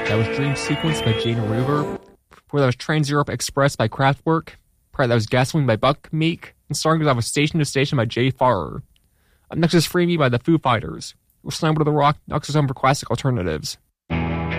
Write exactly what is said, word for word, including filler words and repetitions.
That was Dream Sequence by Jane Ruber. Before that was Trans-Europe Express by Kraftwerk. Prior that was Gasoline by Buck Meek. And starting off with Station to Station by Jay Farrer. Up next is Free Me by the Foo Fighters. We'll slam to the rock. Next is time for classic alternatives.